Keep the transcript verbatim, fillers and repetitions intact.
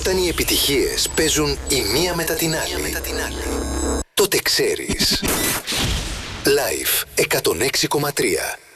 Όταν οι επιτυχίες παίζουν η μία μετά την άλλη, τότε ξέρεις. Live εκατόν έξι κόμμα τρία.